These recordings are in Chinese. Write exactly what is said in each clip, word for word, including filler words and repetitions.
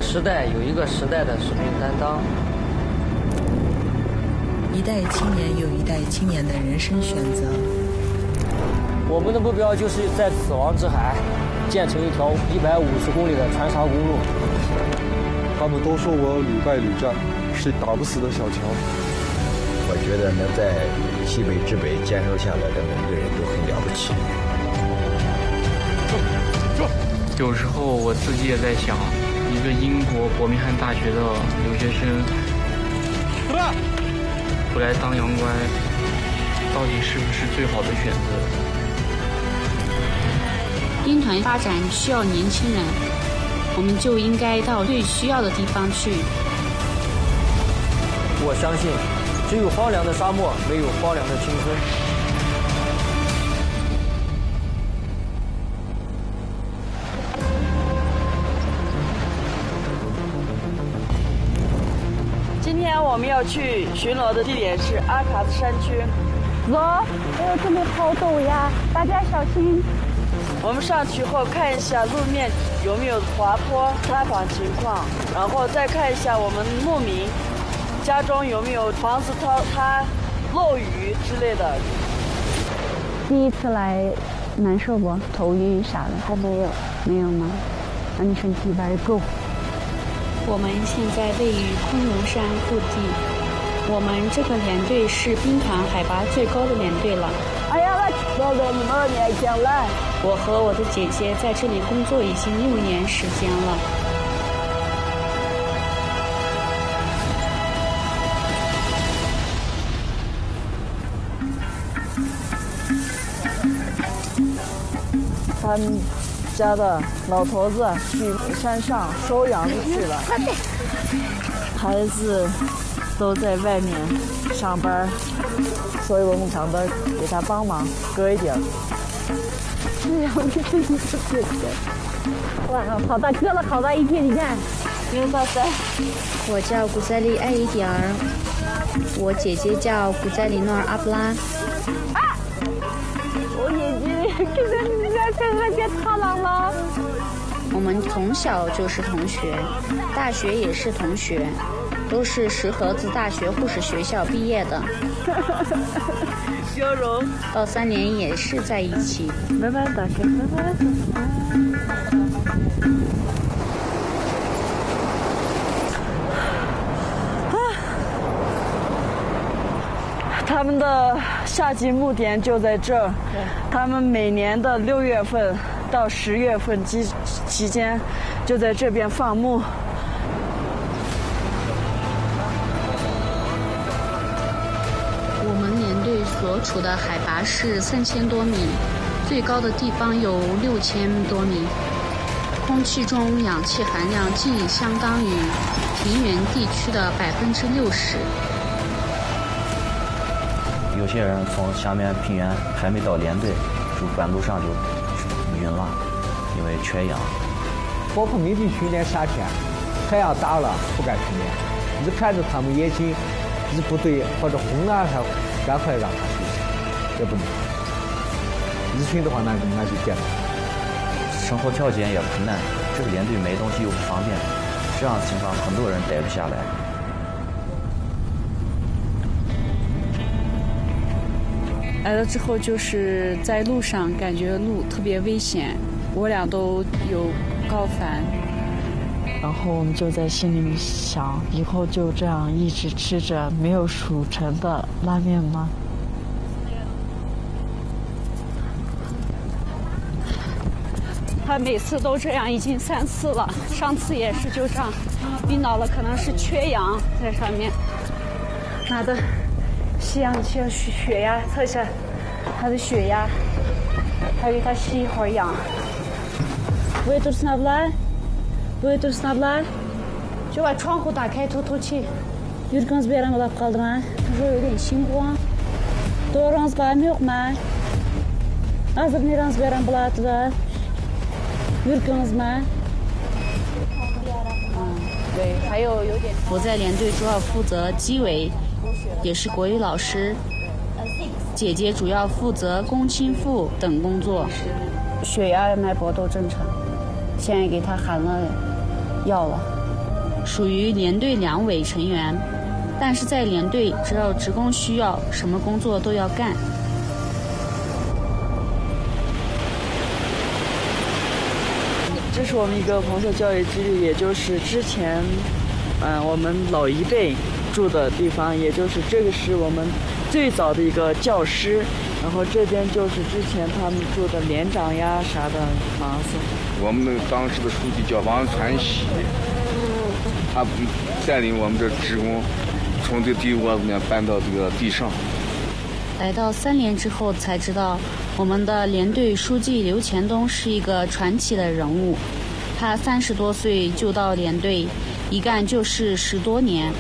时代有一个时代的使命担当。 一代青年有一代青年的人生选择。 我们的目标就是在死亡之海建成一条一百五十公里的船沙公路。 他们都说我屡败屡战，是打不死的小强。 我觉得能在西北之北坚守下来的每个人都很了不起。 有时候我自己也在想，一个英国伯明翰大学的留学生回来当洋官，到底是不是最好的选择？ 兵团发展需要年轻人，我们就应该到最需要的地方去。 我相信，只有荒凉的沙漠，没有荒凉的青春。 今天我们要去巡逻的地点是阿卡兹山区。 走，哎呦，这里好陡呀，大家小心。 我们上去后看一下路面有没有滑坡、塌房情况，然后再看一下我们牧民家中有没有房子坍塌、漏雨之类的。 第一次来难受不？头晕啥的？还没有。没有吗？那你身体还够。 我们现在位于昆仑山腹地，我们这个连队是兵团海拔最高的连队了。 哎呀，我老了那么年轻了。 我和我的姐姐在这里工作已经六年时间了。 他们家的老头子去山上收羊子去了，孩子都在外面上班，所以我们想着给他帮忙割一点。 羊子自己不割的，哇，好大割了好大一片，你看。 刘大三， 我叫古塞利艾伊迪尔，我姐姐叫古塞里诺尔阿布拉。 啊！我眼睛跟着你在看看见螳螂了。 我们从小就是同学，大学也是同学，都是石河子大学护士学校毕业的。 交融到三年也是在一起。 慢慢打开，慢慢打开。他们的夏季牧点就在这儿，他们每年的六月份到十月份期期间，就在这边放牧。 我们连队所处的海拔是三千多米，最高的地方有六千多米，空气中氧气含量近相当于平原地区的百分之六十。 有些人从下面平原还没到连队，就半路上就晕了，因为缺氧。 包括美军训练夏天，太阳大了不敢训练，一看着他们眼睛一不对或者红了，还赶快让他休息，这不能。一训的话，那那就简单。 生活条件也困难，这个连队买东西又不方便，这样的情况很多人待不下来。 来了之后就是在路上感觉路特别危险，我俩都有高反， 然后我们就在心里想，以后就这样一直吃着没有熟成的拉面吗？ 他每次都这样，已经三次了，上次也是就这样晕倒了，可能是缺氧在上面。拿的吸氧气血血压测一下他的血压，还给他吸一会儿氧。不会肚子拿不来，不会肚子拿不来，就把窗户打开透透气。Yürkünüz bir yere laf kaldırma. 他说有点心慌。Doğru'nuz var mı yok mu? Azıcık nereniz bir yere bulatıda. Yürkünüz mü? 对，还有有点。我在连队主要负责机委，也是国语老师。姐姐主要负责工亲妇等工作。血压、脉搏都正常，现在给她含了药了。 属于连队两委成员，但是在连队，只要职工需要，什么工作都要干。 这是我们一个红色教育基地，也就是之前，嗯、呃，我们老一辈住的地方，也就是这个是我们最早的一个教师，然后这边就是之前他们住的连长呀啥的房子。 我们的当时的书记叫王传喜，他带领我们的职工从这地窝子面搬到这个地上。 来到三连之后才知道，我们的连队书记刘前东是一个传奇的人物。他三十多岁就到连队，一干就是十多年。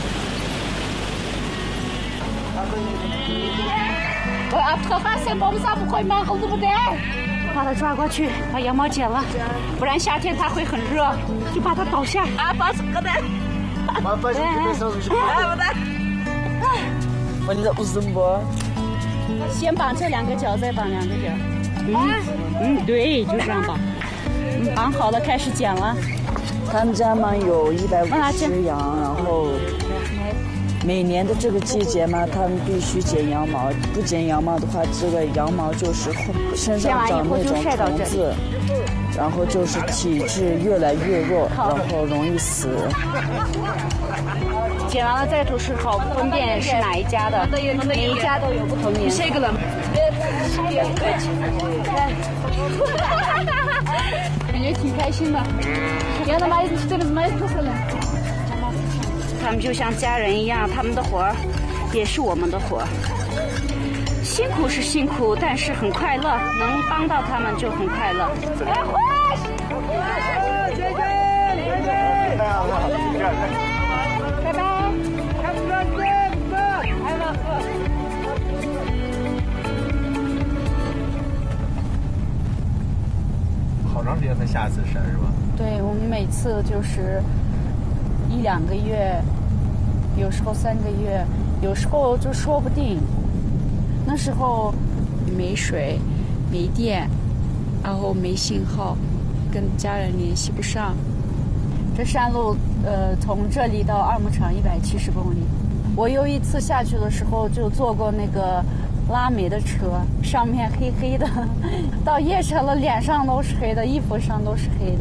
把它抓过去，把羊毛剪了，不然夏天它会很热，就把它倒下。啊，把这个的。先绑这两个脚，再绑两个脚。嗯嗯，对，就这样绑。嗯，绑好了，开始剪了。 他们家嘛有一百五十羊，然后每年的这个季节嘛，他们必须剪羊毛，不剪羊毛的话，这个羊毛就是身上长那种虫子，然后就是体质越来越弱，然后容易死。 剪完了再涂是好分辨是哪一家的，每一家都有不同颜色。这个了，感觉挺开心的。他们就像家人一样，他们的活儿也是我们的活儿。辛苦是辛苦，但是很快乐，能帮到他们就很快乐。拜拜。 好长时间才下一次山是吧？ 对，我们每次就是一两个月，有时候三个月，有时候就说不定。那时候没水、没电，然后没信号，跟家人联系不上。这山路，呃，从这里到二牧场一百七十公里。我有一次下去的时候，就坐过那个拉煤的车，上面黑黑的，到夜城了，脸上都是黑的，衣服上都是黑的。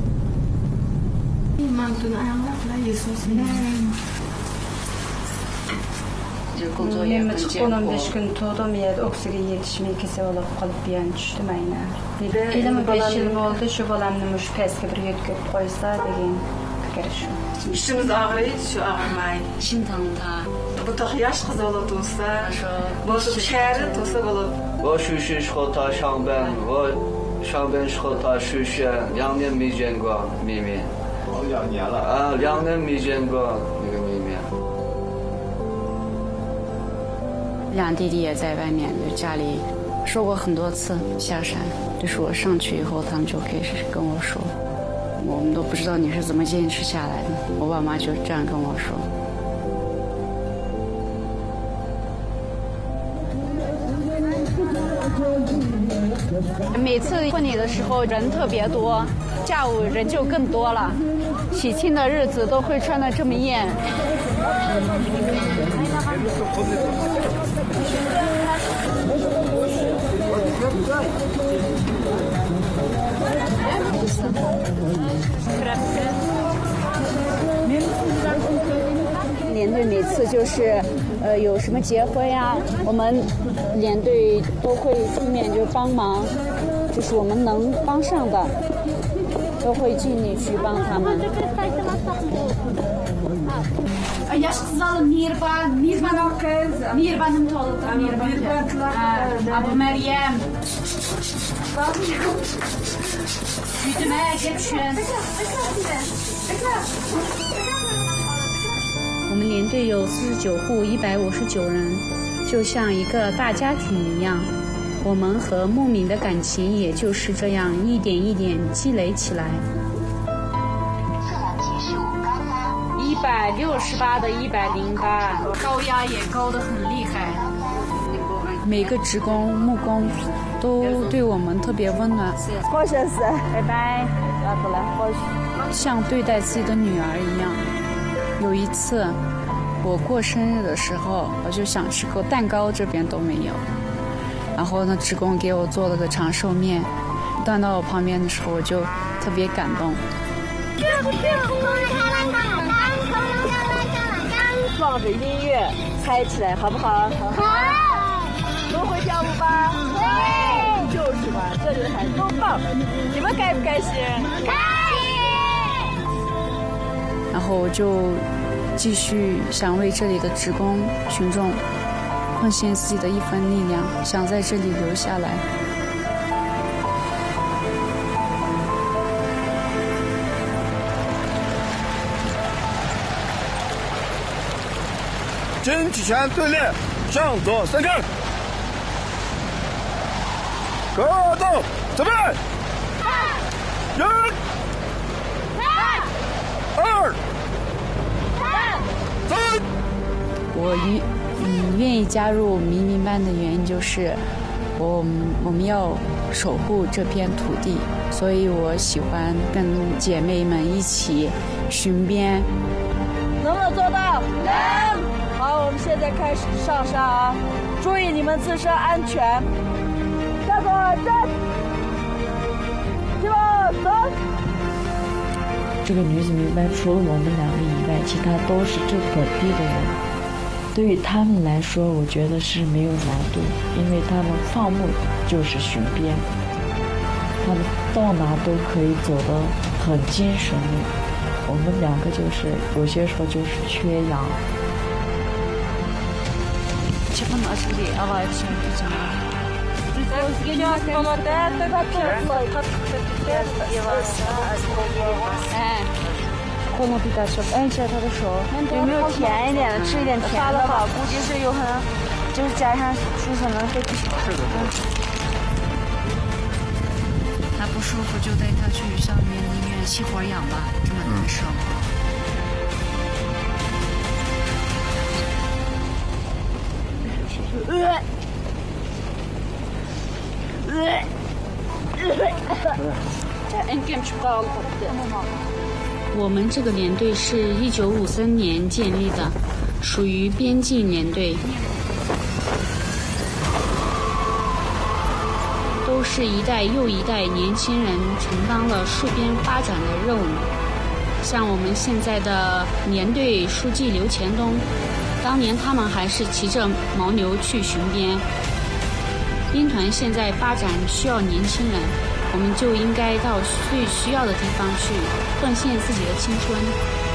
工作也很艰苦。İlim beş yıl oldu şu balamni muş pesga bir yetkip koysa degen fikir şu. İşimiz ağrıydı şu ağrımaydı. Kim tanıta? Bu da yaş kız olup olsa, bozuk şehri olsa olup. 我叔叔说他上班，我上班时候他叔叔两年没见过妹妹。 哦，两年了。 啊，两年没见过那个妹妹。 两弟弟也在外面，就家里说过很多次下山，就是我上去以后，他们就开始跟我说，我们都不知道你是怎么坚持下来的。我爸妈就这样跟我说。 每次婚礼的时候人特别多，下午人就更多了。喜庆的日子都会穿得这么艳。连队每次就是，呃，有什么结婚呀，我们连队都会出面就帮忙，就是我们能帮上的，都会尽力去帮他们。 Yaş kızalım Mirban, Mirban o kız, Mirban'ım oldu, Mirban. Abu Meryem. Sütüme geçün. 我们连队有四十九户一百五十九人，就像一个大家庭一样。我们和牧民的感情也就是这样一点一点积累起来。 一百六十八的一百零八，高压也高得很厉害。 每个职工、木工都对我们特别温暖。 好些是， 拜拜。 要不来，好。 像对待自己的女儿一样。有一次，我过生日的时候，我就想吃个蛋糕，这边都没有。然后呢，职工给我做了个长寿面，端到我旁边的时候，我就特别感动。 放着音乐嗨起来，好不好？好。都会跳舞吧？会。就是嘛，这里的孩子都棒。你们开不开心？开心。 然后我就继续想为这里的职工群众贡献自己的一份力量，想在这里留下来。 真体拳对练，上左三根，格斗，准备，一，二，三。 我愿嗯愿意加入民民班的原因就是，我我们要守护这片土地，所以我喜欢跟姐妹们一起巡边。 能不能做到？能。好，我们现在开始上山啊！注意你们自身安全。下左站，起跑，走。 这个女子民班除了我们两个以外，其他都是这本地的人。对于他们来说，我觉得是没有难度，因为他们放牧就是巡边，他们到哪都可以走得很精神的。我们两个就是有些时候就是缺氧。 Çıkın aşırı hava için哎，活动比较少。哎，这他的手有没有甜一点的？吃一点甜的吧，估计是有可能，就是加上出可能会。是的。 他不舒服就带他去上面医院吸会氧吧，这么难受。 呃， 我们这个连队是一九五三年建立的，属于边境连队，都是一代又一代年轻人承担了戍边发展的任务。像我们现在的连队书记刘前东，当年他们还是骑着牦牛去巡边。兵团现在发展需要年轻人，我们就应该到最需要的地方去奉献自己的青春。